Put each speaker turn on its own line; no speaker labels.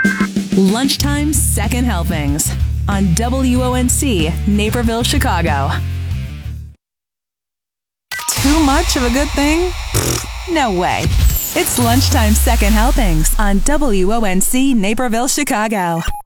Lunchtime Second Helpings on WONC, Naperville, Chicago. Too much of a good thing? No way. It's Lunchtime Second Helpings on WONC, Naperville, Chicago.